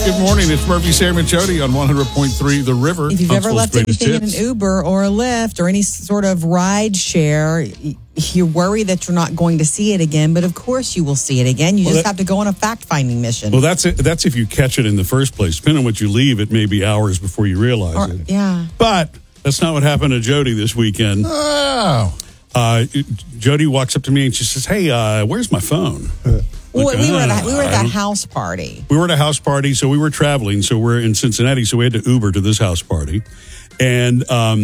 Good morning. It's Murphy, Sam, and Jody on 100.3 The River. If you've ever Huntsville's left greatest anything hits. in an Uber or a Lyft or any sort of ride share, you worry that you're not going to see it again. But of course you will see it again. You just have to go on a fact-finding mission. Well, that's it. That's if you catch it in the first place. Depending on what you leave, it may be hours before you realize it. Yeah. But that's not what happened to Jody this weekend. Oh. Jody walks up to me and she says, "Hey, where's my phone?" Well, we were at that house party. We were at a house party, so we were traveling. So we're in Cincinnati, so we had to Uber to this house party. And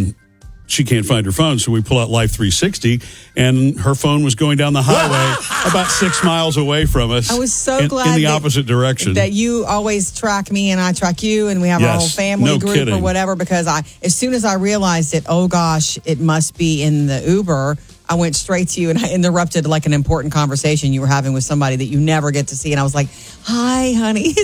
she can't find her phone, so we pull out Life 360, and her phone was going down the highway about 6 miles away from us. I was so glad in the opposite direction. That you always track me and I track you, and we have our whole family group kidding. or whatever. Because as soon as I realized it, oh gosh, it must be in the Uber. I went straight to you and I interrupted like an important conversation you were having with somebody that you never get to see. And I was like, "Hi, honey,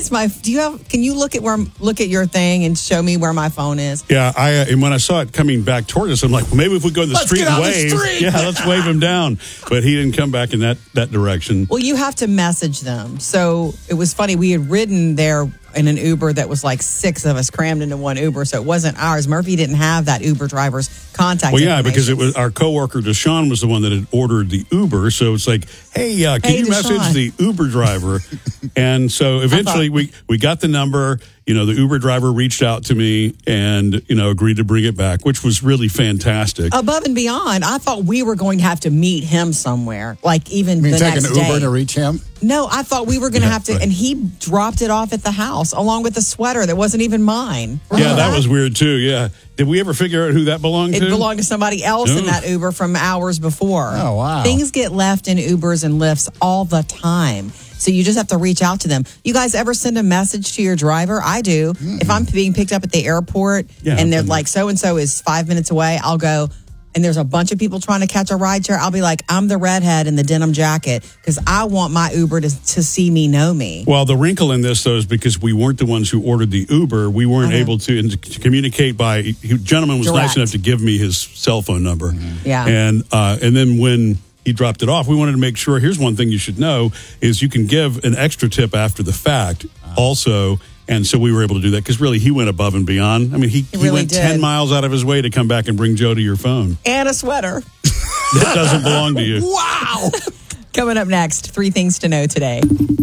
can you look at your thing and show me where my phone is?" Yeah, and when I saw it coming back toward us, I'm like, well, maybe if we go in the street and wave, let's wave him down. But he didn't come back in that direction. Well, you have to message them. So it was funny. We had ridden there in an Uber that was like 6 of us crammed into one Uber, so it wasn't ours. Murphy didn't have that Uber driver's contact. Well, yeah, because it was our coworker Deshaun was the one that had ordered the Uber. So it's like, hey, can you message the Uber driver? And so eventually we got the number. You know, the Uber driver reached out to me and, agreed to bring it back, which was really fantastic. Above and beyond, I thought we were going to have to meet him somewhere, like even the next day. You mean take an Uber to reach him? No, I thought we were going to have to, and he dropped it off at the house along with the sweater that wasn't even mine. Yeah, that was weird too, yeah. Did we ever figure out who that belonged to? It belonged to somebody else in that Uber from hours before. Oh, wow. Things get left in Ubers and Lyfts all the time. So you just have to reach out to them. You guys ever send a message to your driver? I do. Mm-mm. If I'm being picked up at the airport and they're like, so-and-so is 5 minutes away, I'll go, and there's a bunch of people trying to catch a ride share. I'll be like, I'm the redhead in the denim jacket because I want my Uber to see me, know me. Well, the wrinkle in this, though, is because we weren't the ones who ordered the Uber. We weren't able to communicate the gentleman was direct. nice enough to give me his cell phone number. Mm-hmm. Yeah. And then when he dropped it off, we wanted to make sure, here's one thing you should know, is you can give an extra tip after the fact also. And so we were able to do that because really he went above and beyond. I mean, he really went 10 miles out of his way to come back and bring Jody your phone. And a sweater. That doesn't belong to you. Wow. Coming up next, 3 things to know today.